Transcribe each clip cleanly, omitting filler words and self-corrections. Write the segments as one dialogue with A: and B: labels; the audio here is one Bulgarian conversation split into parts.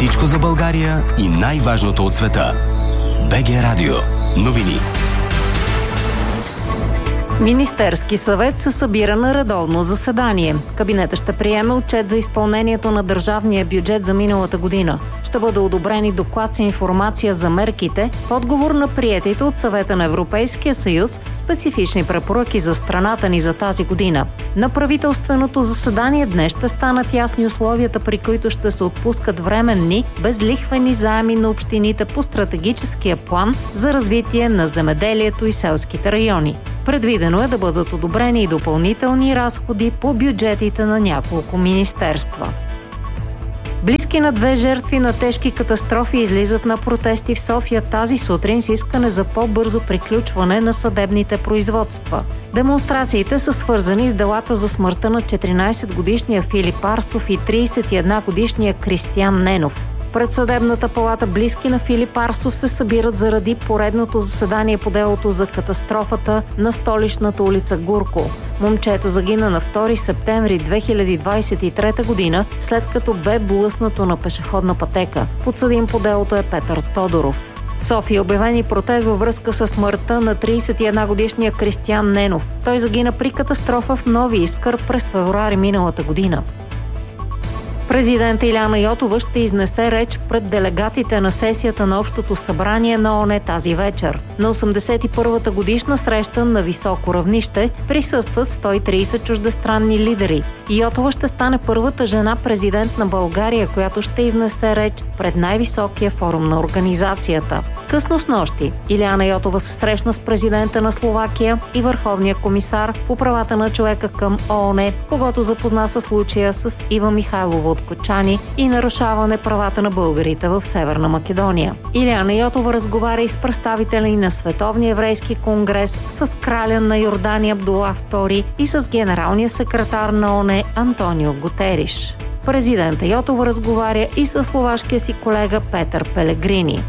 A: Всичко за България и най-важното от света. БГ Радио. Новини.
B: Министерски съвет се събира на редовно заседание. Кабинетът ще приеме отчет за изпълнението на държавния бюджет за миналата година. Ще бъде одобрен и доклад с информация за мерките в отговор на приетите от Съвета на Европейския съюз специфични препоръки за страната ни за тази година. На правителственото заседание днес ще станат ясни условията, при които ще се отпускат временни, безлихвени заеми на общините по стратегическия план за развитие на земеделието и селските райони. Предвидено е да бъдат одобрени и допълнителни разходи по бюджетите на няколко министерства. Близки на 2 жертви на тежки катастрофи излизат на протести в София тази сутрин с искане за по-бързо приключване на съдебните производства. Демонстрациите са свързани с делата за смъртта на 14-годишния Филип Арсов и 31-годишния Кристиян Ненов. Пред съдебната палата близки на Филип Арсов се събират заради поредното заседание по делото за катастрофата на столичната улица Гурко. Момчето загина на 2 септември 2023 година, след като бе блъснато на пешеходна пътека. Подсъдим по делото е Петър Тодоров. В София обявени протест във връзка с смъртта на 31-годишния Кристиян Ненов. Той загина при катастрофа в Нови Искър през февруари миналата година. Президент Илияна Йотова ще изнесе реч пред делегатите на сесията на Общото събрание на ООН тази вечер. На 81-та годишна среща на високо равнище присъстват 130 чуждестранни лидери. Йотова ще стане първата жена президент на България, която ще изнесе реч пред най-високия форум на организацията. Късно снощи Илияна Йотова се срещна с президента на Словакия и върховния комисар по правата на човека към ООН, когото запозна със случая с Ива Михайлова от Кочани и нарушаване правата на българите в Северна Македония. Илияна Йотова разговаря и с представители на Световния еврейски конгрес, с краля на Йордания Абдула II и с генералния секретар на ООН Антонио Гутериш. Президента Йотова разговаря и с словашкия си колега Петър Пелегрини.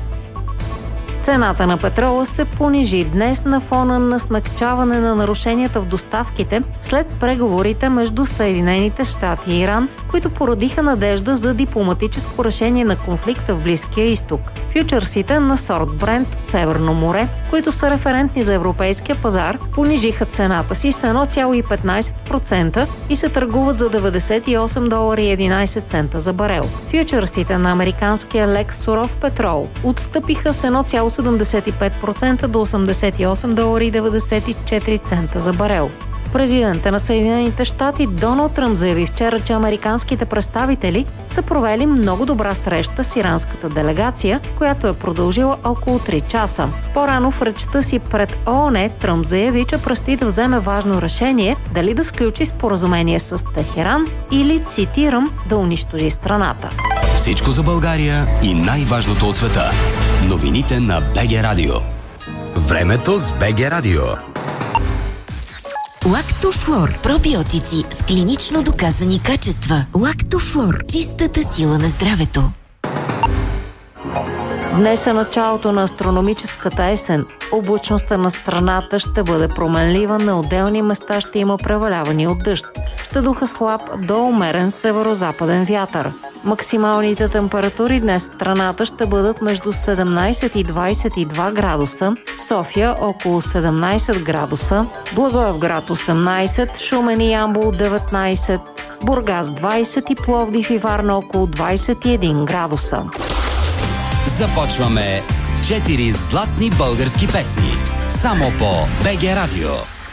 B: Цената на петрола се понижи днес на фона на смекчаване на нарушенията в доставките след преговорите между Съединените щати и Иран, които породиха надежда за дипломатическо решение на конфликта в Близкия изток. Фючърсите на сорт Брент от Северно море, които са референтни за европейския пазар, понижиха цената си с 1,15% и се търгуват за $98.11 за барел. Фючърсите на американския лекс суров петрол отстъпиха с 1,75% до $88.94 за барел. Президентът на Съединените щати Доналд Тръмп заяви вчера, че американските представители са провели много добра среща с иранската делегация, която е продължила около 3 часа. По-рано в речта си пред ООН Тръмп заяви, че предстои да вземе важно решение дали да сключи споразумение с Техеран или, цитирам, да унищожи страната.
A: Всичко за България и най-важното от света. Новините на БГ Радио. Времето с БГ Радио.
C: Лактофлор. Пробиотици с клинично доказани качества. Лактофлор. Чистата сила на здравето.
B: Днес е началото на астрономическата есен. Облачността на страната ще бъде променлива, на отделни места ще има преваляване от дъжд. Ще духа слаб до умерен северо-западен вятър. Максималните температури днес в страната ще бъдат между 17 и 22 градуса, София около 17 градуса, Благоевград 18, Шумен и Ямбол 19, Бургас 20 и Пловдив и Варна около 21 градуса.
A: Започваме с 4 златни български песни. Само по БГ Радио.